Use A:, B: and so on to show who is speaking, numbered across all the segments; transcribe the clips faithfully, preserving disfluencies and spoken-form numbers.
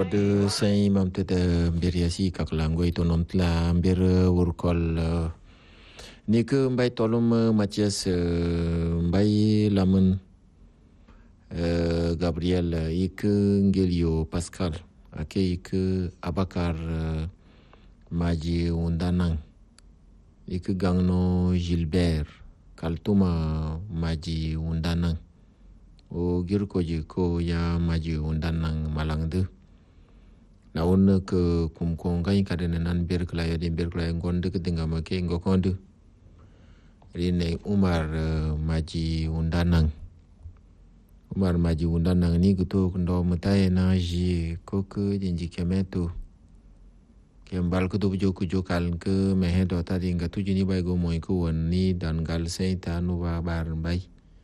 A: de sai mam te de beriasi kaklango ito nontla ber urkol ni ke mbai tolum Matias mbai lamun Gabriel ik Ngelio Pascal ake ik Abakar Maji Undanang ik Gangno Gilbert Kaltuma Maji Undanang o girkoji ko ya Maji Undanang malangde na wonna ke kum ko ngai kadene nan ber kala ya de ber kala ngonde ke dinga make ngokonde rine Umar uh, Maji Undanang Umar Maji Undanang ni guto ndo mutaye na ji ko ke jinji kemeto kembal ko do joku jokal ke mehe do ta dinga tuji ni bay go moy ko wonni dan gal seyta no ba bar bay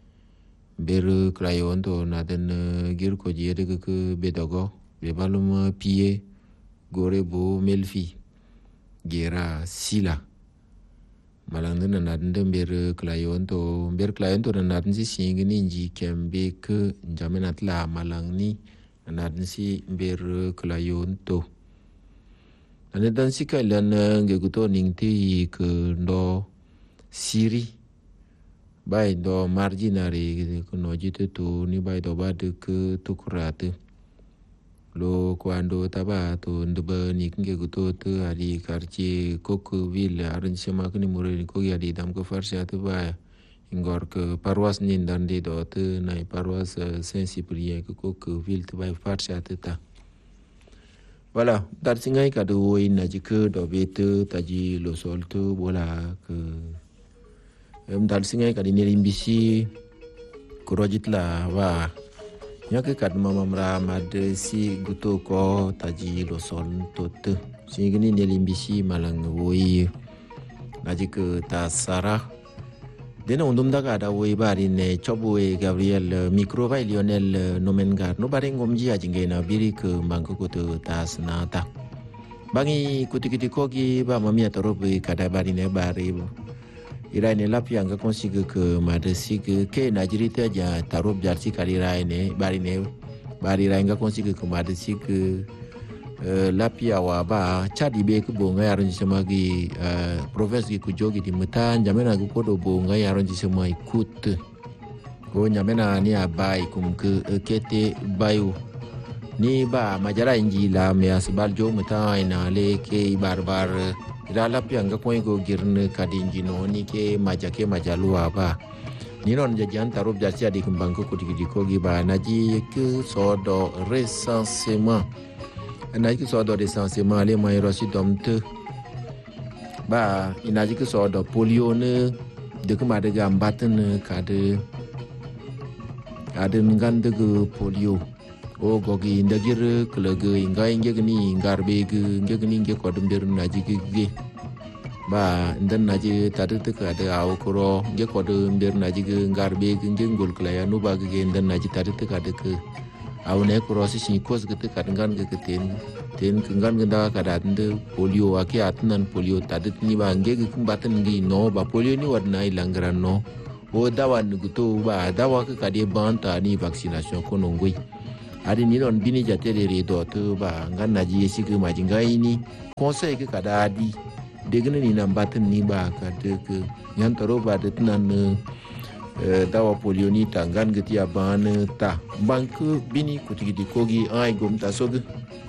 A: ber kala yondo na den uh, gir ko jede ke bedogo be balum piye gore bo melfi gera sila malang na nadende ber klayon to ber klayon to na nadin si singi ninji kembe ke jamenat la malang ni nadin si ber klayon to ane dan si kailan nge guto ningti ke ndo siri bai do marginari ko no jite to ni bai do bad ke tukurate lo kwando taba to ndebe ni kinge guto to ari quartier Coqueville arrondissement kini mure ko ya di dam ko farsia to ba ingor ke paroisse ni ndande do to na paroisse Saint-Cyprien ko Coqueville to ba farsia to ta voilà dar singai ka do ina jike do bete taji lo sol to bola ke em dar singai ka di ni limbisi ko rojitla wa nyake kad mama mra mad si guto ko taji lo sol tot singini ne limbisi malang woi naji ke ta sara dena undum daga da woi bari ne choboe Gabriel micro vai Lionel Nomengar no bare ngomji ajinge na biri ke mangko ko to ta snata bangi kutikiti kogi ba mamia torobe kada bari ne bari ira ne lapi anga konsigue ke madesi ke ke najirita ja tarob jarsi karira ne bari ne bari ranga konsigue ke madesi ke lapi awa ba chadi be ke bonga yaron semagi province ki kujogi di metan jamena ko kodo bonga yaron semai kut ko nyamena ni abai kum ke kete bayu ni ba majara injila me asbal jo metan ina le ke barbar ira lapi anga ko go girne kadinji no ni ke majake majalua ba ni non jajan tarob jarsi adi kembang ko kudi ko gi ba naji ke sodo recensement naji ke sodo recensement le mai rosi domte ba inaji ke sodo polio ne de kuma de gambaten kade ade ngande ge polio o gogi ndagir klege inga inge gni ngarbe ge inge gni inge kodum der naji ge ba ndan naji tadu te ka da aw koro inge kodum der naji ge ngarbe ge inge ngol klaya no ba ge ndan naji tadu te ka de ke aw ne koro si sin kos ge te ka ngan ge ten ten ngan ge da ka da nde polio ake atnan polio tadu ni ba inge ge kumbaten ngi no ba polio ni wadna ilangran no o dawa nuguto ba dawa ke ka de banta ni vaccination ko nongoi adi ni non bini jatere redo to ba ngan naji yesi ke majinga ini conseil ke kada adi degene ni nambaten ni ba ka de ke nyan toro ba de nan dawa polio ni tangan getia ban ta bank bini kutigi kogi ai gom ta sog